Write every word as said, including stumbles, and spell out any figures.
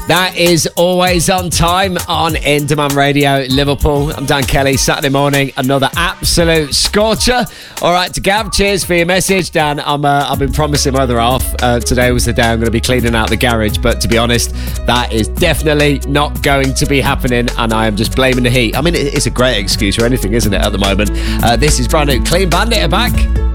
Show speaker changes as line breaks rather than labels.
That is Always On Time on In Demand Radio Liverpool. I'm Dan Kelly. Saturday morning, another absolute scorcher. All right, to Gav, cheers for your message. Dan, I'm, uh, I've been promising my other half. Uh, today was the day I'm going to be cleaning out the garage, but to be honest, that is definitely not going to be happening, and I am just blaming the heat. I mean, it's a great excuse for anything, isn't it, at the moment? Uh, this is brand new. Clean Bandit are back.